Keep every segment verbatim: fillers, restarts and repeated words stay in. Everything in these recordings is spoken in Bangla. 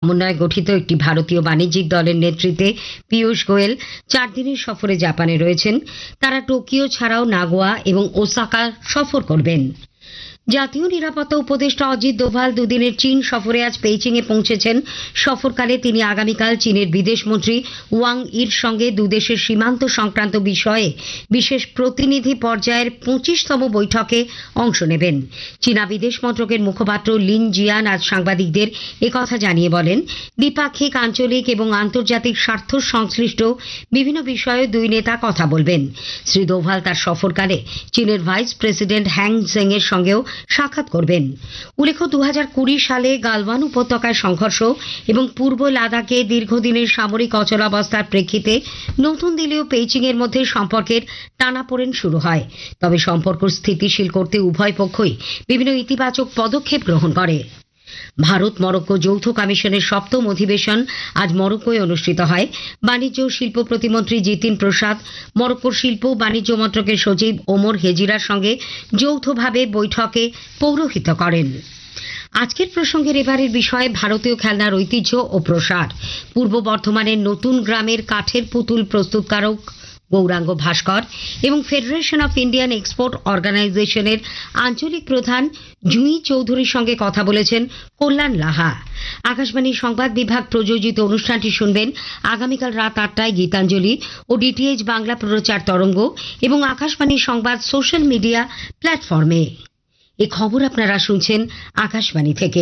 সমন্বয়ে গঠিত একটি ভারতীয় বাণিজ্যিক দলের নেতৃত্বে পীয়ূষ গোয়েল চার দিনের সফরে জাপানে রয়েছেন। তারা টোকিও ছাড়াও নাগোয়া এবং ওসাকা সফর করবেন। জাতীয় নিরাপত্তা উপদেষ্টা অজিত দোভাল দুদিনের চীন সফরে আজ বেইজিংয়ে পৌঁছেছেন। সফরকালে তিনি আগামীকাল চীনের বিদেশমন্ত্রী ওয়াং ইর সঙ্গে দুদেশের সীমান্ত সংক্রান্ত বিষয়ে বিশেষ প্রতিনিধি পর্যায়ের পঁচিশতম বৈঠকে অংশ নেবেন। চীনা বিদেশ মন্ত্রকের মুখপাত্র লিন জিয়ান আজ সাংবাদিকদের একথা জানিয়ে বলেন, দ্বিপাক্ষিক, আঞ্চলিক এবং আন্তর্জাতিক স্বার্থ সংশ্লিষ্ট বিভিন্ন বিষয়ে দুই নেতা কথা বলবেন। শ্রী দোভাল তার সফরকালে চীনের ভাইস প্রেসিডেন্ট হ্যাং জেং এর সঙ্গেও সাক্ষাৎ করবেন। উল্লেখ্য, দু হাজার কুড়ি সালে গালওয়ান উপত্যকায় সংঘর্ষ এবং পূর্ব লাদাখে দীর্ঘদিনের সামরিক অচলাবস্থার প্রেক্ষিতে নতুন দিল্লি ও বেইজিং এর মধ্যে সম্পর্কের টানাপোড়েন শুরু হয়। তবে সম্পর্ক স্থিতিশীল করতে উভয় পক্ষই বিভিন্ন ইতিবাচক পদক্ষেপ গ্রহণ করে। ভারত মরক্কো যৌথ কমিশনের সপ্তম অধিবেশন আজ মরক্কোয় অনুষ্ঠিত হয়। বাণিজ্য ও শিল্প প্রতিমন্ত্রী জিতিন প্রসাদ মরক্কোর শিল্প ও বাণিজ্য মন্ত্রকের সচিব ওমর হেজিরার সঙ্গে যৌথভাবে বৈঠকে পৌরোহিত্য করেন। আজকের প্রসঙ্গের এবারের বিষয় ভারতীয় খেলনার ঐতিহ্য ও প্রসার। পূর্ব বর্ধমানের নতুন গ্রামের কাঠের পুতুল প্রস্তুতকারক গৌরাঙ্গ ভাস্কর এবং ফেডারেশন অফ ইন্ডিয়ান এক্সপোর্ট অর্গানাইজেশনের আঞ্চলিক প্রধান জুঁই চৌধুরীর সঙ্গে কথা বলেছেন কল্যাণ লাহা। আকাশবাণী সংবাদ বিভাগ প্রযোজিত অনুষ্ঠানটি শুনবেন আগামীকাল রাত আটটায় গীতাঞ্জলি ও ডিটিএইচ বাংলা প্রচার তরঙ্গ এবং আকাশবাণী সংবাদ সোশ্যাল মিডিয়া প্ল্যাটফর্মে। এ খবর আপনারা শুনছেন আকাশবাণী থেকে।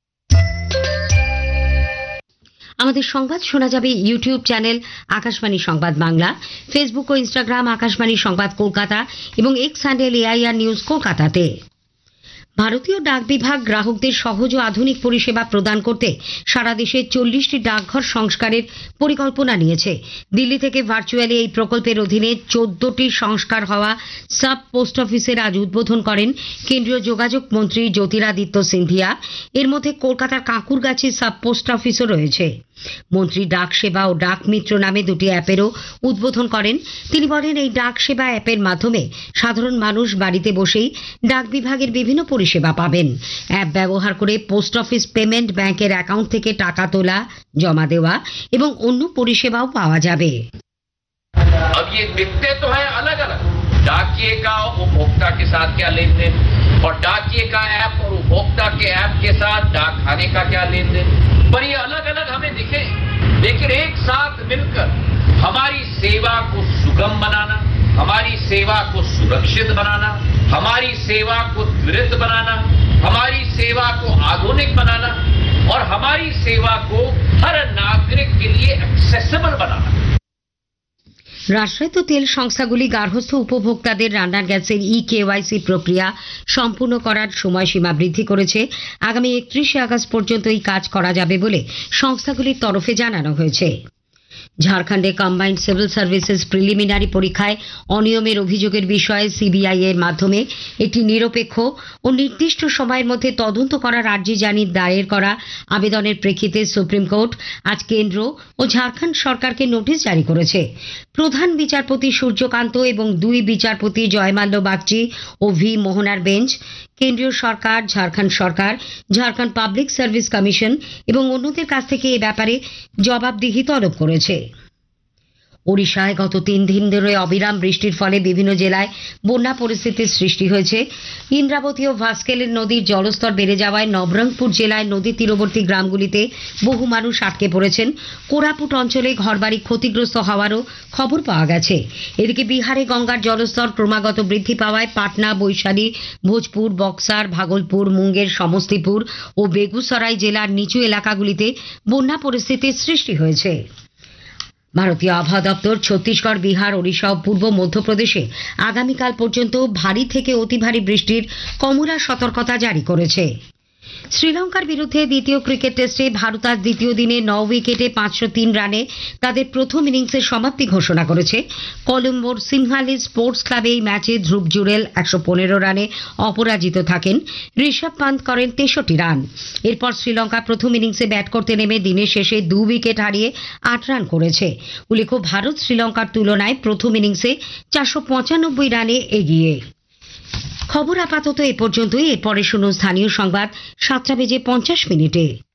আমাদের সংবাদ শোনা যাবে ইউটিউব চ্যানেল আকাশবাণী সংবাদ বাংলা, ফেসবুক ও ইনস্টাগ্রাম আকাশবাণী সংবাদ কলকাতা এবং এক্স হ্যান্ডেল এআইআর নিউজ কলকাতাতে। ভারতীয় ডাক বিভাগ গ্রাহকদের সহজ ও আধুনিক পরিষেবা প্রদান করতে সারা দেশে চল্লিশটি ডাকঘর সংস্কারের পরিকল্পনা নিয়েছে। দিল্লি থেকে ভার্চুয়ালি এই প্রকল্পের অধীনে চোদ্দটি সংস্কার হওয়া সাব পোস্ট অফিসের আজ উদ্বোধন করেন কেন্দ্রীয় যোগাযোগ মন্ত্রী জ্যোতিরাদিত্য সিন্ধিয়া। এর মধ্যে কলকাতার কাঁকুরগাছি সাব পোস্ট অফিসও রয়েছে। মন্ত্রী ডাক সেবা ও ডাক মিত্র নামে দুটি অ্যাপেরও উদ্বোধন করেন। তিনি বলেন, এই ডাক সেবা অ্যাপের মাধ্যমে সাধারণ মানুষ বাড়িতে বসেই ডাক বিভাগের বিভিন্ন পরিষেবা পাবেন। অ্যাপ ব্যবহার করে পোস্ট অফিস পেমেন্ট, ব্যাংকের অ্যাকাউন্ট থেকে টাকা তোলা, জমা দেওয়া এবং অন্য পরিষেবাও পাওয়া যাবে। अब ये दिखते तो है अलग अलग, डाकिए का उपभोक्ता के साथ क्या लेन देन और डाकिए का ऐप और उपभोक्ता के ऐप के साथ डाक खाने का क्या लेन देन, पर ये अलग अलग हमें दिखे, लेकिन एक साथ मिलकर हमारी सेवा को सुगम बनाना, हमारी सेवा को सुरक्षित बनाना, हमारी सेवा को त्वरित बनाना, हमारी सेवा को आधुनिक बनाना और हमारी सेवा को हर नागरिक के लिए एक्सेसिबल बनाना। রাষ্ট্রায়ত্ত তেল সংস্থাগুলি গার্হস্থ্য উপভোক্তাদের রান্নার গ্যাসের ই কেওয়াইসি প্রক্রিয়া সম্পূর্ণ করার সময়সীমা বৃদ্ধি করেছে। আগামী একত্রিশে আগস্ট পর্যন্ত এই কাজ করা যাবে বলে সংস্থাগুলির তরফে জানানো হয়েছে। ঝাড়খণ্ডে কম্বাইন্ড সিভিল সার্ভিসেস প্রিলিমিনারি পরীক্ষায় অনিয়মের অভিযোগের বিষয়ে সিবিআই এর মাধ্যমে একটি নিরপেক্ষ ও নির্দিষ্ট সময়ের মধ্যে তদন্ত করার আর্জি জানিয়ে দায়ের করা আবেদনের প্রেক্ষিতে সুপ্রিম কোর্ট আজ কেন্দ্র ও ঝাড়খণ্ড সরকারকে নোটিশ জারি করেছে। প্রধান বিচারপতি সূর্যকান্ত এবং দুই বিচারপতি জয়মাল্য বাগচি ও ভি মোহনার বেঞ্চ কেন্দ্রীয় সরকার, ঝাড়খণ্ড সরকার, ঝাড়খণ্ড পাবলিক সার্ভিস কমিশন এবং অন্যদের কাছ থেকে এ ব্যাপারে জবাবদিহি তলব করেছে। ওড়িশায় গত তিন দিন ধরে অবিরাম বৃষ্টির ফলে বিভিন্ন জেলায় বন্যা পরিস্থিতির সৃষ্টি হয়েছে। ইন্দ্রাবতী ও ভাস্কেলের নদীর জলস্তর বেড়ে যাওয়ায় নবরঙ্গপুর জেলায় নদী তীরবর্তী গ্রামগুলিতে বহু মানুষ আটকে পড়েছেন। কোরাপুট অঞ্চলে ঘরবাড়ি ক্ষতিগ্রস্ত হওয়ারও খবর পাওয়া গেছে। এদিকে বিহারে গঙ্গার জলস্তর ক্রমাগত বৃদ্ধি পাওয়ায় পাটনা, বৈশালী, ভোজপুর, বক্সার, ভাগলপুর, মুঙ্গের, সমস্তিপুর ও বেগুসরাই জেলার নিচু এলাকাগুলিতে বন্যা পরিস্থিতির সৃষ্টি হয়েছে। ভারতীয় আবহাওয়া দপ্তর ছত্তিশগড়, বিহার, ওড়িশা ও পূর্ব মধ্যপ্রদেশে আগামীকাল পর্যন্ত ভারী থেকে অতি ভারী বৃষ্টির কমলা সতর্কতা জারি করেছে। শ্রীলঙ্কার বিরুদ্ধে দ্বিতীয় ক্রিকেট টেস্টে ভারত আজ দ্বিতীয় দিনে ন উইকেটে পাঁচশো তিন রানে তাদের প্রথম ইনিংসের সমাপ্তি ঘোষণা করেছে। কলম্বোর সিংহালি স্পোর্টস ক্লাবে এই ম্যাচে ধ্রুব জুরেল একশো পনেরো রানে অপরাজিত থাকেন। ঋষভ পান্ত করেন তেষট্টি রান। এরপর শ্রীলঙ্কা প্রথম ইনিংসে ব্যাট করতে নেমে দিনের শেষে দু উইকেট হারিয়ে আট রান করেছে। উল্লেখ্য, ভারত শ্রীলঙ্কার তুলনায় প্রথম ইনিংসে চারশো পঁচানব্বই রানে এগিয়ে। খবর আপাতত এ পর্যন্তই। এরপরে শুনুন স্থানীয় সংবাদ সাতটা বেজে পঞ্চাশ মিনিটে।